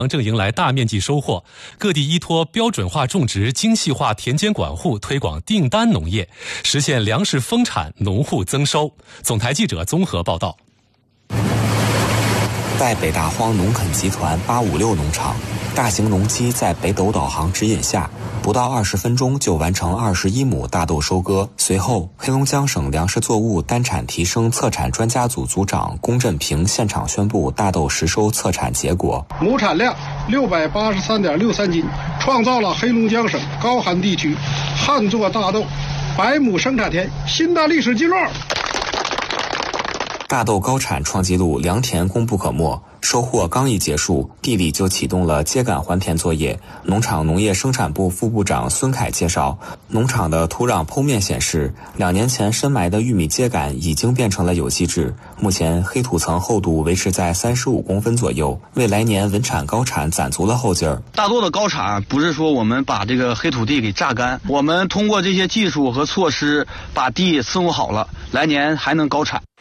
正迎来大面积收获，各地依托标准化种植、精细化田间管护，推广订单农业，实现粮食丰产、农户增收。总台记者综合报道。 在北大荒农垦集团856农场，大型农机在北斗导航指引下，不到20分钟就完成21亩大豆收割。随后，黑龙江省粮食作物单产提升测产专家组组长龚振平现场宣布大豆实收测产结果： 亩产量683.63斤，创造了黑龙江省高寒地区旱作大豆100亩生产田新的历史记录。 大豆高产创纪录，良田功不可没。收获刚一结束，地里就启动了秸秆还田作业。农场农业生产部副部长孙凯介绍，农场的土壤剖面显示，2年前深埋的玉米秸秆已经变成了有机质，目前黑土层厚度维持在35公分左右，为来年稳产高产攒足了后劲儿。 大豆的高产不是说我们把这个黑土地给榨干，我们通过这些技术和措施把地伺候好了，来年还能高产。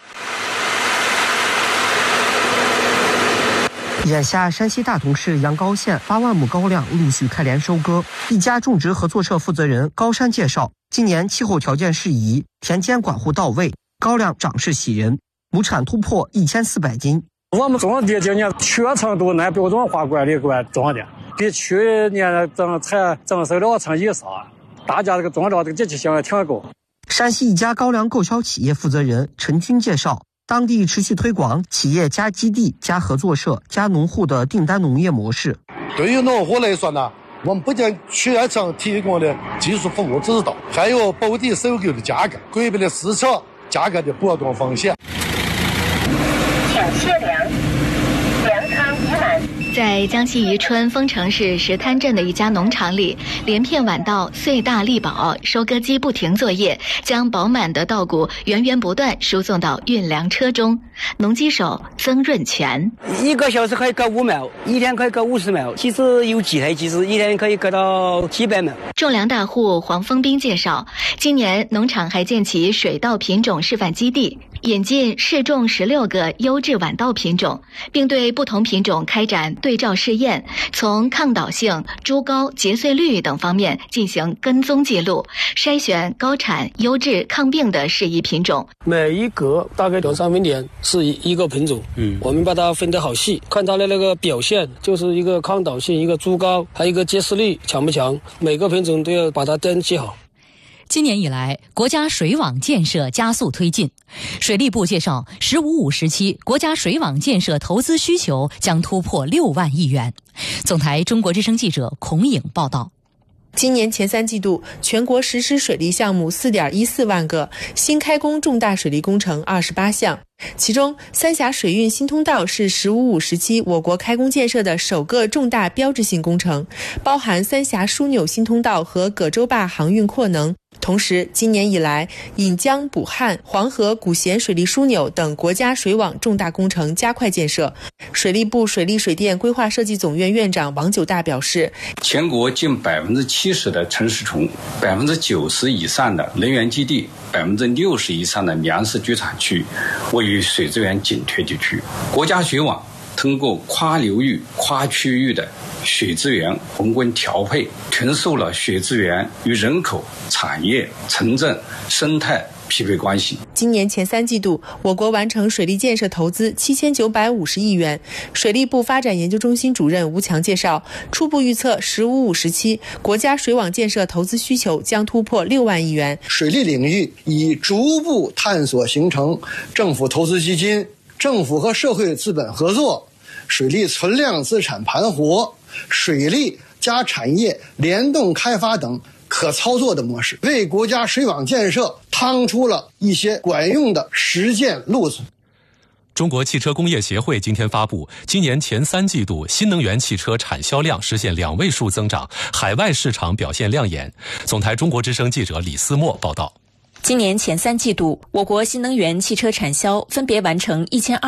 眼下，山西大同市阳高县8万亩高粱陆续开镰收割。一家种植合作社负责人高山介绍，今年气候条件适宜，田间管护到位，高粱长势喜人，亩产突破1400斤。 我们种的今年全程都按标准化管理种的，比去年增收2成以上，大家这个种植这个积极性也挺高。 山西一家高粱购销企业负责人陈军介绍，当地持续推广企业加基地、加合作社、加农户的订单农业模式。 对于农户来说呢，我们不仅全程提供的技术服务指导，还有保底收购的价格，规避了市场价格的波动风险。 请卸粮，粮仓已满。在江西宜春丰城市石滩镇的一家农场里，连片晚稻穗大力饱，收割机不停作业，将饱满的稻谷源源不断输送到运粮车中。农机手曾润全 ，1个小时可以割5亩，一天可以割50亩，其实有几台机子，一天可以割到几百亩。 种粮大户黄峰斌介绍，今年农场还建起水稻品种示范基地，引进试种16个优质晚稻品种，并对不同品种开展对照试验，从抗倒性、株高、结穗率等方面进行跟踪记录，筛选高产、优质、抗病的适宜品种。 每一格大概2-3分点是一个品种，我们把它分得好细，看它的那个表现，就是一个抗倒性，一个株高，还有一个结实力强不强，每个品种都要把它登记好。 今年以来，国家水网建设加速推进。水利部介绍，“15-5”时期，国家水网建设投资需求将突破6万亿元。总台中国之声记者孔颖报道。 今年前3季度，全国实施水利项目4.14万个，新开工重大水利工程28项。其中，三峡水运新通道是“15-5”时期我国开工建设的首个重大标志性工程，包含三峡枢纽新通道和葛洲坝航运扩能。同时，今年以来，引江补汉、黄河古咸水利枢纽等国家水网重大工程加快建设。水利部水利水电规划设计总院院长王九大表示， 全国近70%的城市群，90%以上的能源基地，60%以上的粮食居产区位于水资源紧缺地区。国家水网通过跨流域、跨区域的水资源宏观调配，重塑了水资源与人口、产业、城镇、生态匹配关系。 今年前3季度，我国完成水利建设投资7950亿元。水利部发展研究中心主任吴强介绍，初步预测“15-5”时期，国家水网建设投资需求将突破6万亿元。 水利领域已逐步探索形成政府投资基金、政府和社会资本合作、水利存量资产盘活、水利加产业联动开发等可操作的模式，为国家水网建设趟出了一些管用的实践路子。 中国汽车工业协会今天发布，今年前3季度新能源汽车产销量实现2位数增长，海外市场表现亮眼。总台中国之声记者李思墨报道。 今年前3季度，我国新能源汽车产销分别完成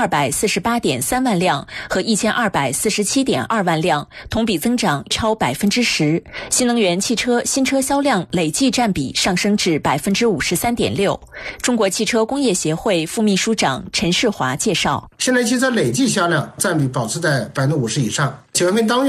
1248.3万辆和1247.2万辆，同比增长超10%。新能源汽车新车销量累计占比上升至53.6%。中国汽车工业协会副秘书长陈世华介绍， 新能源汽车累计销量占比保持在50%以上，9月份当月